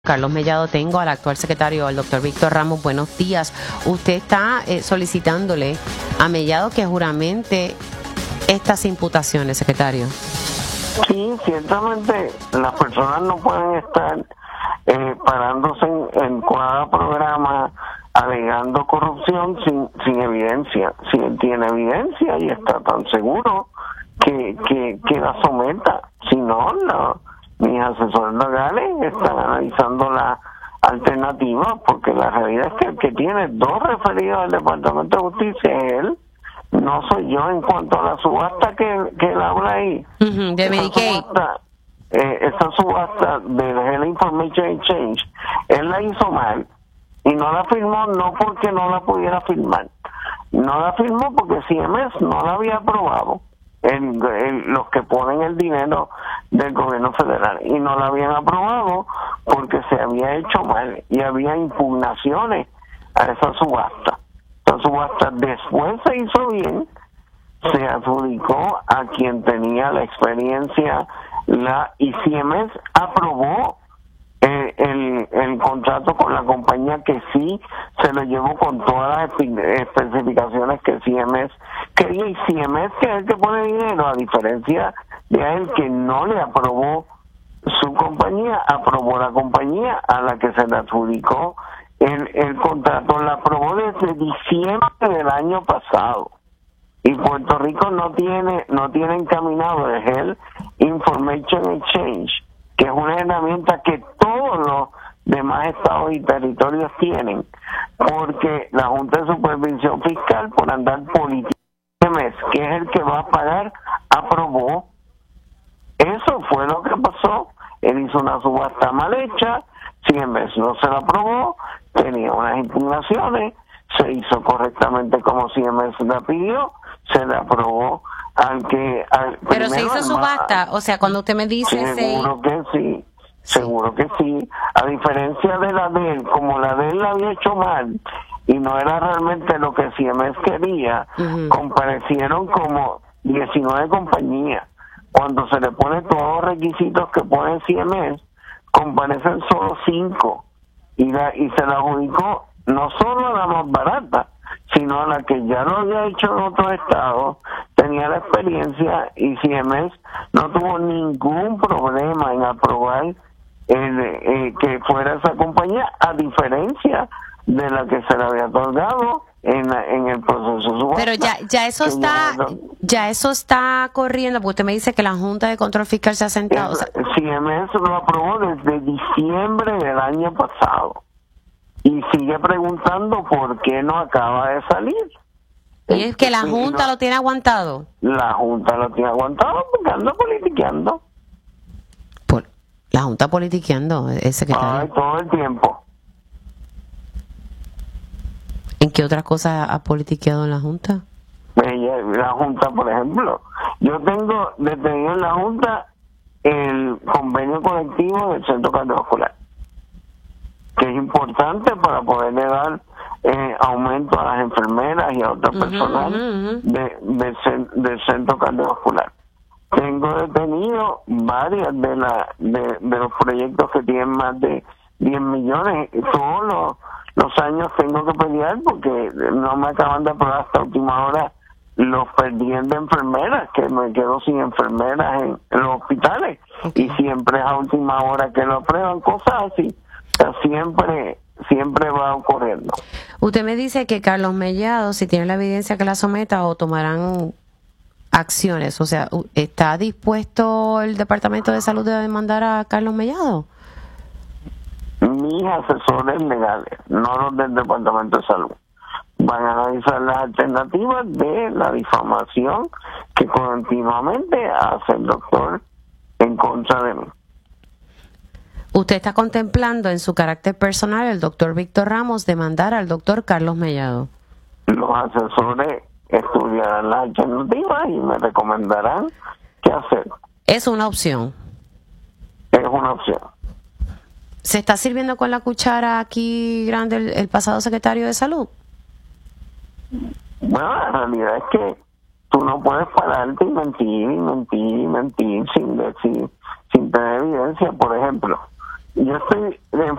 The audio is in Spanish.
Carlos Mellado, tengo al actual secretario, al doctor Víctor Ramos. Buenos días. Usted está solicitándole a Mellado que juramente estas imputaciones, secretario. Sí, ciertamente las personas no pueden estar parándose en cada programa alegando corrupción sin evidencia. Si él tiene evidencia y está tan seguro que la someta, si no, mis asesores legales están analizando la alternativa, porque la realidad es que el que tiene dos referidos al Departamento de Justicia es él, no soy yo. En cuanto a la subasta que él habla ahí, de Medicaid, esa subasta del Health Information Exchange, él la hizo mal y no la firmó, no porque no la pudiera firmar, no la firmó porque CMS no la había aprobado, los que ponen el dinero del gobierno federal, y no la habían aprobado porque se había hecho mal y había impugnaciones a esa subasta. Esa subasta después se hizo bien, se adjudicó a quien tenía la experiencia, y CMS aprobó el contrato con la compañía, que sí se lo llevó con todas las especificaciones que CMS quería, y CMS, que es el que pone dinero, a diferencia de él que no le aprobó su compañía, aprobó la compañía a la que se le adjudicó el contrato, la aprobó desde diciembre del año pasado, y Puerto Rico no tiene encaminado el Health Information Exchange, que es una herramienta que todos los demás estados y territorios tienen, porque la Junta de Supervisión Fiscal, por andar política, que es el que va a pagar, aprobó. Eso fue lo que pasó. Él hizo una subasta mal hecha, CMS no se la aprobó, tenía unas impugnaciones, se hizo correctamente como CMS la pidió, se le aprobó pero se hizo subasta, o sea, cuando usted me dice... Seguro que sí, seguro que sí. A diferencia de la de él, como la de él la había hecho mal y no era realmente lo que CMS quería, comparecieron como 19 compañías. Cuando se le pone todos los requisitos que pone CMS, comparecen solo 5, y se la adjudicó no solo a la más barata, sino a la que ya lo había hecho en otros estados, tenía la experiencia, y CMS no tuvo ningún problema en aprobar que fuera esa compañía, a diferencia de la que se le había otorgado en el proceso subasta. Pero ya eso está corriendo, porque usted me dice que la Junta de Control Fiscal se ha sentado. CMS lo aprobó desde diciembre del año pasado y sigue preguntando por qué no acaba de salir. Y es que la Junta lo tiene aguantado. La Junta lo tiene aguantado porque anda politiqueando. La Junta politiqueando, el secretario. Ay, todo el tiempo. ¿En qué otras cosas ha politiqueado en la Junta? La Junta, por ejemplo, yo tengo detenido en la Junta el convenio colectivo del Centro Cardiovascular, que es importante para poderle dar aumento a las enfermeras y a otras personal del Centro Cardiovascular. Tengo detenido varias de los proyectos que tienen más de 10 millones. Todos los años tengo que pelear porque no me acaban de aprobar hasta última hora los perdían de enfermeras, que me quedo sin enfermeras en los hospitales. Y siempre es a última hora que lo aprueban, cosas así. O sea, siempre va ocurriendo. Usted me dice que Carlos Mellado, si tiene la evidencia, que la someta o tomarán acciones. O sea, ¿está dispuesto el Departamento de Salud a demandar a Carlos Mellado? Mis asesores legales, no los del Departamento de Salud, van a analizar las alternativas de la difamación que continuamente hace el doctor en contra de mí. ¿Usted está contemplando en su carácter personal, el doctor Víctor Ramos, demandar al doctor Carlos Mellado? Los asesores estudiarán las alternativas y me recomendarán qué hacer. ¿Es una opción? Es una opción. ¿Se está sirviendo con la cuchara aquí grande el pasado secretario de Salud? Bueno, la realidad es que tú no puedes pararte y mentir sin tener evidencia. Por ejemplo, yo estoy